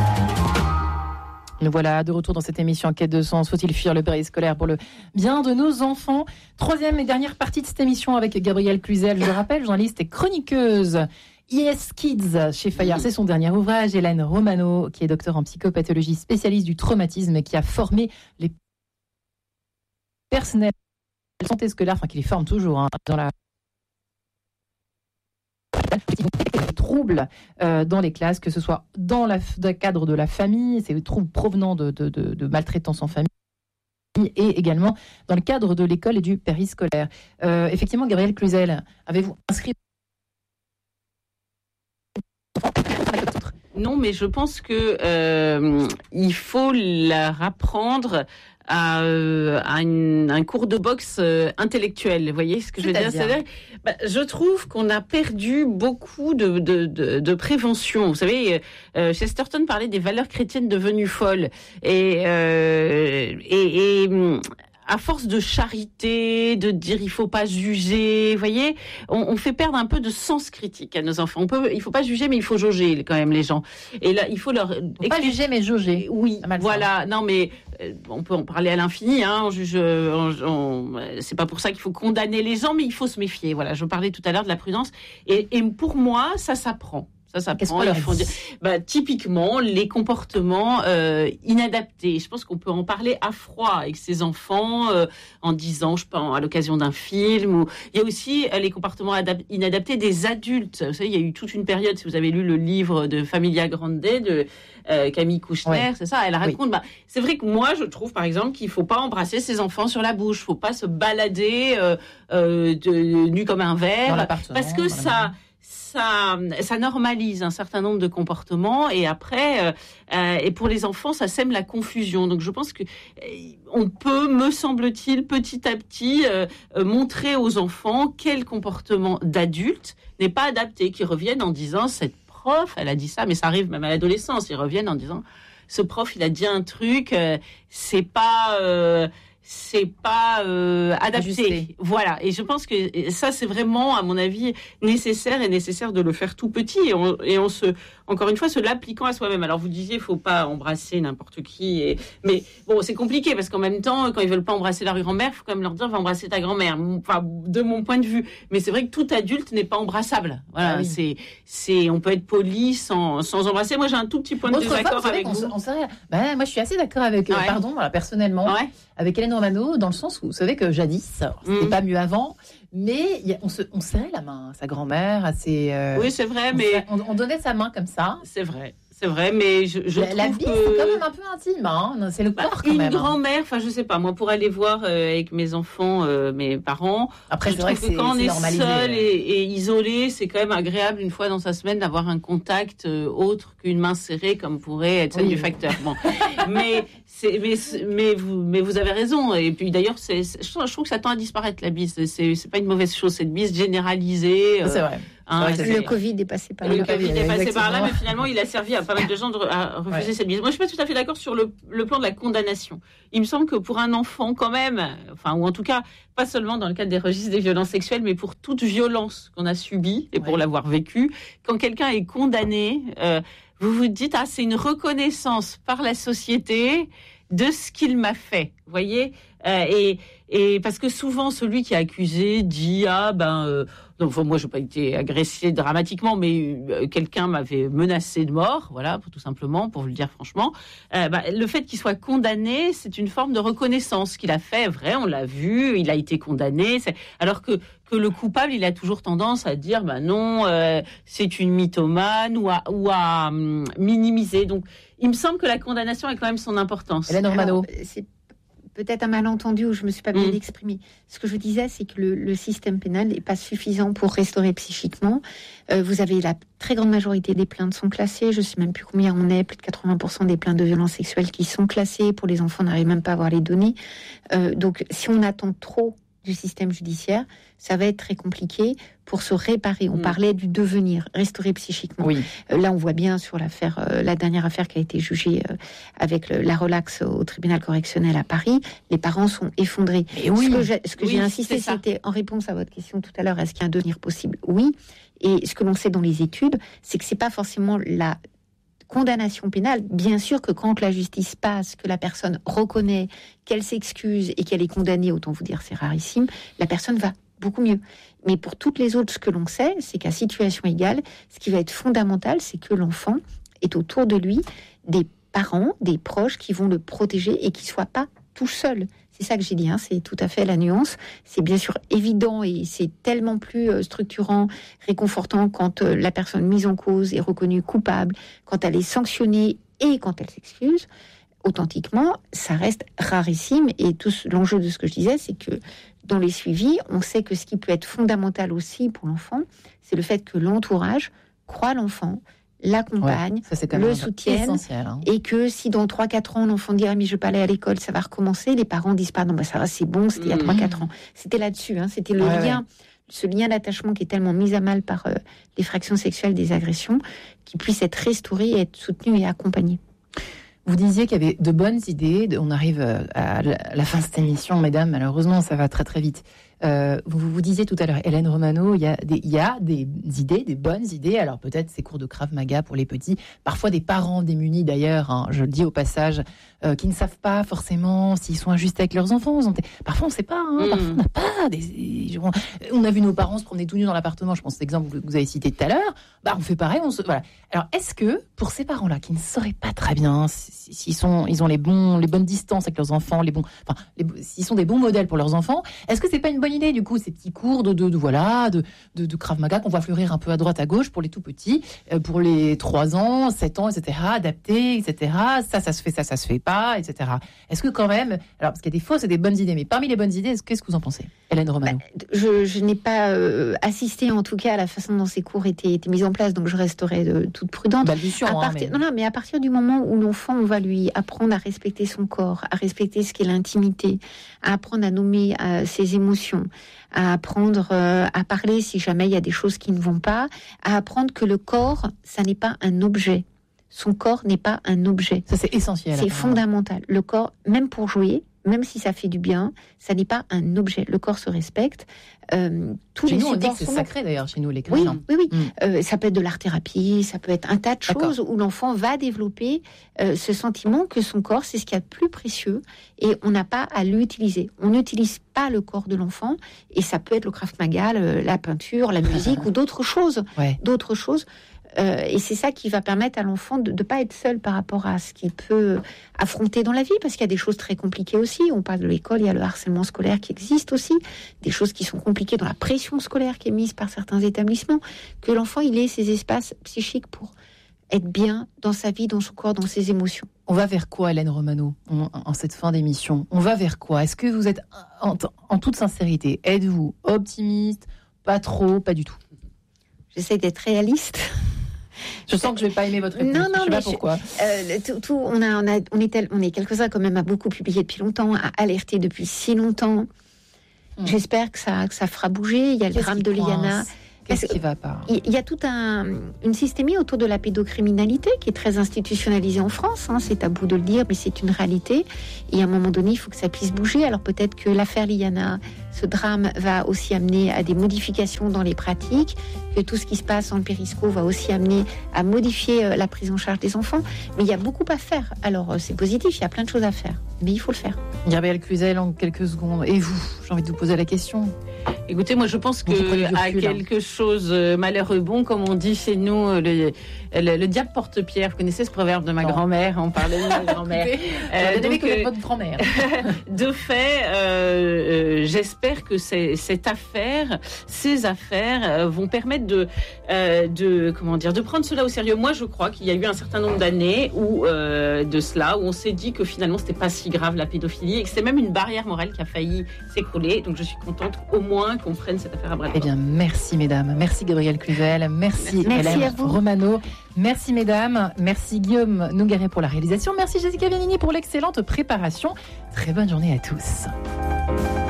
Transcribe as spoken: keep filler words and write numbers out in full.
Nous voilà de retour dans cette émission En quête de sens. Faut-il fuir le périscolaire pour le bien de nos enfants? Troisième et dernière partie de cette émission avec Gabrielle Cluzel, je le rappelle, journaliste et chroniqueuse. Yes Kids chez Fayard, c'est son dernier ouvrage. Hélène Romano, qui est docteur en psychopathologie, spécialiste du traumatisme, qui a formé les personnels de santé scolaire, enfin qui les forme toujours hein, dans la troubles euh, dans les classes, que ce soit dans, la, dans le cadre de la famille, c'est les troubles provenant de, de, de, de maltraitance en famille, et également dans le cadre de l'école et du périscolaire. Euh, effectivement, Gabrielle Cluzel, avez-vous inscrit... Non, mais je pense que euh, il faut leur apprendre à, euh, à une, un cours de boxe euh, intellectuel. Vous voyez ce que je veux dire, C'est-à-dire, bah, je trouve qu'on a perdu beaucoup de, de, de, de prévention. Vous savez, euh, Chesterton parlait des valeurs chrétiennes devenues folles. Et, euh, et, et à force de charité, de dire il faut pas juger, vous voyez, on, on fait perdre un peu de sens critique à nos enfants. On peut, il faut pas juger, mais il faut jauger quand même les gens. Et là, il faut leur faut pas juger, mais jauger. Oui, voilà. Non, mais euh, on peut en parler à l'infini. Hein. On juge. On, on, c'est pas pour ça qu'il faut condamner les gens, mais il faut se méfier. Voilà. Je parlais tout à l'heure de la prudence. Et, et pour moi, ça s'apprend. Ça, ça Qu'est-ce prend. qu'on leur Ils font dit dire, bah, typiquement, les comportements euh, inadaptés. Je pense qu'on peut en parler à froid avec ses enfants, euh, en disant, je pense, à l'occasion d'un film. Ou... Il y a aussi euh, les comportements adap- inadaptés des adultes. Vous savez, il y a eu toute une période, si vous avez lu le livre de Familia Grande de euh, Camille Kouchner, ouais. C'est ça, elle raconte. Oui. Bah, c'est vrai que moi, je trouve, par exemple, qu'il faut pas embrasser ses enfants sur la bouche. Faut pas se balader euh, euh, de, nu comme un verre. Parce que ça... Ça, ça normalise un certain nombre de comportements et après, euh, et pour les enfants, ça sème la confusion. Donc, je pense que euh, on peut, me semble-t-il, petit à petit, euh, euh, montrer aux enfants quel comportement d'adulte n'est pas adapté, qui reviennent en disant cette prof, elle a dit ça, mais ça arrive même à l'adolescence. Ils reviennent en disant ce prof, il a dit un truc, euh, c'est pas. Euh, c'est pas euh, adapté. Ajusté. Voilà. Et je pense que ça, c'est vraiment, à mon avis, nécessaire et nécessaire de le faire tout petit et on, et on se, encore une fois, se l'appliquant à soi-même. Alors, vous disiez, faut pas embrasser n'importe qui. Et, mais bon, c'est compliqué parce qu'en même temps, quand ils veulent pas embrasser leur grand-mère, faut quand même leur dire, va embrasser ta grand-mère. Enfin, de mon point de vue. Mais c'est vrai que tout adulte n'est pas embrassable. Voilà. Ah oui. C'est, c'est, on peut être poli sans, sans embrasser. Moi, j'ai un tout petit point de Autrefois, désaccord avec on vous. Se, on serait, ben, moi, je suis assez d'accord avec, ouais. euh, pardon, voilà, personnellement, ouais. avec Hélène Romano, dans le sens où, vous savez que jadis, alors, c'était mmh. pas mieux avant, mais y a, on, se, on serrait la main à sa grand-mère, à ses... Euh, oui, c'est vrai, on mais... On, on donnait sa main comme ça. C'est vrai. C'est vrai, mais je, je la, trouve la bise, que... c'est quand même un peu intime, hein. C'est le corps, bah, quand une même. Une grand-mère, enfin, je sais pas, moi, pour aller voir euh, avec mes enfants, euh, mes parents, après, je c'est trouve vrai que, que c'est, quand c'est on est seul et, et isolé, c'est quand même agréable, une fois dans sa semaine, d'avoir un contact euh, autre qu'une main serrée, comme pourrait être celle oui. du facteur. Bon. mais, c'est, mais, mais, vous, mais vous avez raison. Et puis, d'ailleurs, c'est, c'est, je, trouve, je trouve que ça tend à disparaître, la bise. C'est, c'est pas une mauvaise chose, cette bise généralisée. Euh, c'est vrai. Hein, c'est vrai, le Covid est passé par là. Le Covid est passé par là, mais finalement, il a servi à pas mal de gens de re- à refuser ouais. cette bise. Moi, je suis pas tout à fait d'accord sur le, le plan de la condamnation. Il me semble que pour un enfant, quand même, enfin, ou en tout cas, pas seulement dans le cadre des registres des violences sexuelles, mais pour toute violence qu'on a subie et pour ouais. l'avoir vécue, quand quelqu'un est condamné, euh, vous vous dites, ah, c'est une reconnaissance par la société de ce qu'il m'a fait. Vous voyez, euh, et, et parce que souvent, celui qui est accusé dit, ah, ben, euh, donc, moi, je n'ai pas été agressée dramatiquement, mais euh, quelqu'un m'avait menacé de mort, voilà, pour, tout simplement, pour vous le dire franchement. Euh, bah, le fait qu'il soit condamné, c'est une forme de reconnaissance qu'il a fait, vrai, on l'a vu, il a été condamné. C'est... Alors que, que le coupable, il a toujours tendance à dire, bah non, euh, c'est une mythomane ou à, ou à hum, minimiser. Donc, il me semble que la condamnation a quand même son importance. Hélène Romano. C'est peut-être un malentendu où je ne me suis pas bien mmh. exprimée. Ce que je disais, c'est que le, le système pénal n'est pas suffisant pour restaurer psychiquement. Euh, vous avez la très grande majorité des plaintes sont classées. Je ne sais même plus combien on est. Plus de quatre-vingts pour cent des plaintes de violences sexuelles qui sont classées. Pour les enfants, on n'arrive même pas à avoir les données. Euh, donc, si on attend trop du système judiciaire, ça va être très compliqué pour se réparer. On mmh. parlait du devenir, restaurer psychiquement. Oui. Euh, là, on voit bien sur l'affaire, euh, la dernière affaire qui a été jugée euh, avec le, la relaxe au tribunal correctionnel à Paris, les parents sont effondrés. Et oui. Ce que j'ai, ce que oui, j'ai insisté, c'était en réponse à votre question tout à l'heure, est-ce qu'il y a un devenir possible ? Oui. Et ce que l'on sait dans les études, c'est que c'est pas forcément la condamnation pénale, bien sûr que quand la justice passe, que la personne reconnaît, qu'elle s'excuse et qu'elle est condamnée, autant vous dire c'est rarissime, la personne va beaucoup mieux. Mais pour toutes les autres, ce que l'on sait, c'est qu'à situation égale, ce qui va être fondamental, c'est que l'enfant est autour de lui des parents, des proches qui vont le protéger et qui ne soit pas tout seul. C'est ça que j'ai dit, hein, c'est tout à fait la nuance. C'est bien sûr évident et c'est tellement plus structurant, réconfortant quand la personne mise en cause est reconnue coupable, quand elle est sanctionnée et quand elle s'excuse. Authentiquement, ça reste rarissime. Et tout l'enjeu de ce que je disais, c'est que dans les suivis, on sait que ce qui peut être fondamental aussi pour l'enfant, c'est le fait que l'entourage croit l'enfant, l'accompagne, ouais, ça, c'est le soutienne, hein. Et que si dans trois quatre ans, l'enfant dit « Ah, mais je ne veux pas aller à l'école, ça va recommencer », les parents disent pas « Non, bah, ça va, c'est bon, c'était mmh. il y a trois quatre ans ». C'était là-dessus, hein, c'était le ouais, lien, ouais. ce lien d'attachement qui est tellement mis à mal par euh, l'effraction sexuelle des agressions, qui puisse être restauré, et être soutenu et accompagné. Vous disiez qu'il y avait de bonnes idées. On arrive à la fin de cette émission, mesdames. Malheureusement, ça va très très vite. Euh, vous vous disiez tout à l'heure, Hélène Romano, il y a des, il y a des idées, des bonnes idées. Alors peut-être ces cours de Krav Maga pour les petits. Parfois des parents démunis d'ailleurs, hein, je le dis au passage, euh, qui ne savent pas forcément s'ils sont injustes avec leurs enfants. Parfois on ne sait pas. Hein, mmh. Parfois on n'a pas. Des... On a vu nos parents se promener tout nus dans l'appartement. Je pense à l'exemple que vous avez cité tout à l'heure. Bah on fait pareil. On se... voilà. Alors est-ce que pour ces parents-là qui ne sauraient pas très bien s'ils sont, ils ont les bons, les bonnes distances avec leurs enfants, les bons, enfin, les, s'ils sont des bons modèles pour leurs enfants, est-ce que c'est pas une bonne idée du coup ces petits cours de, de, de voilà de, de, de Krav Maga qu'on va fleurir un peu à droite à gauche pour les tout petits, euh, pour les trois ans, sept ans, et cetera, adaptés, et cetera. Ça, ça se fait, ça, ça se fait pas, et cetera. Est-ce que quand même, alors parce qu'il y a des fausses et des bonnes idées, mais parmi les bonnes idées, qu'est-ce que vous en pensez, Hélène Romano? Bah, je, je n'ai pas euh, assisté en tout cas à la façon dont ces cours étaient, étaient mis en place, donc je resterai de, toute prudente. Bah, à hein, partir, mais... Non, non, mais à partir du moment où l'enfant, on va lui apprendre à respecter son corps, à respecter ce qu'est l'intimité, à apprendre à nommer euh, ses émotions, à apprendre euh, à parler si jamais il y a des choses qui ne vont pas, à apprendre que le corps, ça n'est pas un objet. Son corps n'est pas un objet. Ça, c'est essentiel. C'est fondamental. Le corps, même pour jouer, même si ça fait du bien, ça n'est pas un objet. Le corps se respecte. Euh, tous chez les nous, on dit que c'est sont... sacré d'ailleurs, chez nous, les oui, chrétiens. oui, oui. Mm. Euh, ça peut être de l'art-thérapie, ça peut être un tas de D'accord. choses où l'enfant va développer euh, ce sentiment que son corps, c'est ce qu'il y a de plus précieux et on n'a pas à l'utiliser. On n'utilise pas le corps de l'enfant et ça peut être le Krav Maga, le, la peinture, la musique ou d'autres choses. Ouais. D'autres choses. Euh, et c'est ça qui va permettre à l'enfant de ne pas être seul par rapport à ce qu'il peut affronter dans la vie, parce qu'il y a des choses très compliquées aussi. On parle de l'école, il y a le harcèlement scolaire qui existe aussi, des choses qui sont compliquées dans la pression scolaire qui est mise par certains établissements, que l'enfant il ait ses espaces psychiques pour être bien dans sa vie, dans son corps, dans ses émotions. On va vers quoi, Hélène Romano, en, en cette fin d'émission? On va vers quoi? Est-ce que vous êtes, en, en toute sincérité, êtes-vous optimiste? Pas trop, pas du tout? J'essaie d'être réaliste. Je sens que je vais pas aimer votre réponse. Non, non, je sais mais pas pourquoi. Je, euh, tout, tout, on a, on a, on est, tel, on est quelques-uns quand même à beaucoup publier depuis longtemps, à alerter depuis si longtemps. Hum. J'espère que ça, que ça fera bouger. Il y a le Qu'est-ce drame de Liana. Qu'est-ce qui va pas? Il y a toute un, une systémie autour de la pédocriminalité qui est très institutionnalisée en France. Hein, c'est tabou de le dire, mais c'est une réalité. Et à un moment donné, il faut que ça puisse bouger. Alors peut-être que l'affaire Liana, ce drame, va aussi amener à des modifications dans les pratiques, que tout ce qui se passe en périsco va aussi amener à modifier la prise en charge des enfants. Mais il y a beaucoup à faire. Alors c'est positif, il y a plein de choses à faire. Mais il faut le faire. Gabrielle Cluzel, en quelques secondes. Et vous, j'ai envie de vous poser la question. Écoutez, moi je pense que à quelque chose euh, malheureux bon, comme on dit chez nous, euh, le, le, le diable porte pierre. Vous connaissez ce proverbe de ma non. grand-mère? On parlait de ma grand-mère. euh, donc, que votre grand-mère. De fait, euh, euh, j'espère que c'est, cette affaire, ces affaires, euh, vont permettre de, euh, de, comment dire, de prendre cela au sérieux. Moi, je crois qu'il y a eu un certain nombre d'années où euh, de cela, où on s'est dit que finalement c'était pas si grave la pédophilie et que c'était même une barrière morale qui a failli s'écrouler. Donc je suis contente au moins qu'on prenne cette affaire à bras le corps. Eh bien, merci mesdames, merci Gabrielle Cluzel, merci, merci Hélène Romano, merci mesdames, merci Guillaume Nougaret pour la réalisation, merci Jessica Vianini pour l'excellente préparation. Très bonne journée à tous.